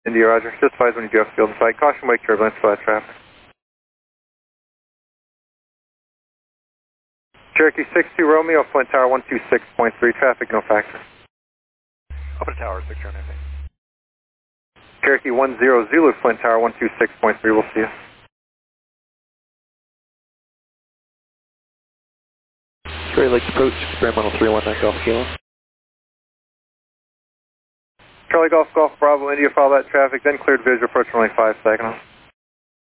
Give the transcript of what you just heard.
India, roger. Just advise when you do have field in sight. Caution, wake turbulence, flat traffic. Cherokee 62 Romeo, Flint Tower 126.3, traffic no factor. Open to tower, 6 turn. Cherokee 10 Zulu, Flint Tower 126.3, we'll see you. Great Lakes approach, experimental 319 Golf Kilo. Charlie Golf Golf Bravo, India, follow that traffic, then cleared visual approach for only 5 seconds.